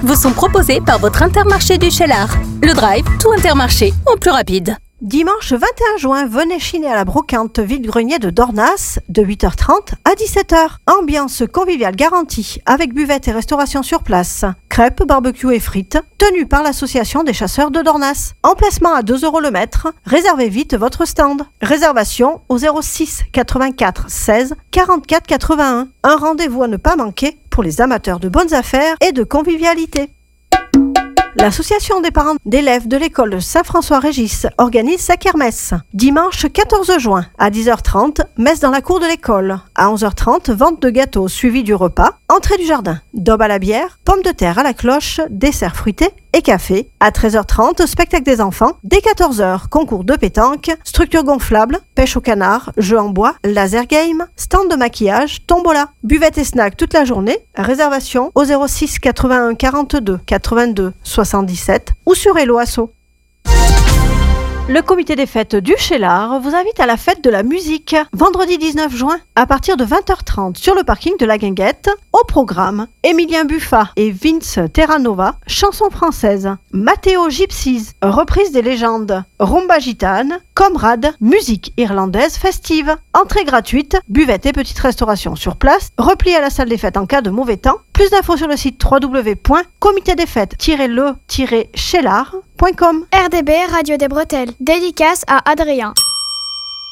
vous sont proposés par votre Intermarché du Cheylard. Le Drive, tout Intermarché en plus rapide. Dimanche 21 juin, venez chiner à la brocante vide-grenier de Dornas de 8h30 à 17h. Ambiance conviviale garantie avec buvette et restauration sur place. Crêpes, barbecue et frites, tenues par l'association des chasseurs de Dornas. Emplacement à 2 € le mètre. Réservez vite votre stand. Réservation au 06 84 16 44 81. Un rendez-vous à ne pas manquer pour les amateurs de bonnes affaires et de convivialité. L'association des parents d'élèves de l'école de Saint-François-Régis organise sa kermesse. Dimanche 14 juin à 10h30, messe dans la cour de l'école. À 11h30, vente de gâteaux suivi du repas. Entrée du jardin, daube à la bière, pommes de terre à la cloche, dessert fruité et café. À 13h30, spectacle des enfants. Dès 14h, concours de pétanque, structure gonflable, pêche au canard, jeux en bois, laser game, stand de maquillage, tombola. Buvette et snack toute la journée. Réservation au 06 81 42 82 77 ou sur Hello Asso. Le comité des fêtes du Cheylard vous invite à la fête de la musique, vendredi 19 juin, à partir de 20h30 sur le parking de la Guinguette. Au programme, Emilien Buffa et Vince Terranova, chansons françaises, Matteo Gypsies, reprise des légendes, Rumba Gitane, Comrade, musique irlandaise festive. Entrée gratuite, buvette et petite restauration sur place, repli à la salle des fêtes en cas de mauvais temps. Plus d'infos sur le site www.comitédesfêtes-le-cheylard.com. RDB, Radio des Bretelles. Dédicace à Adrien.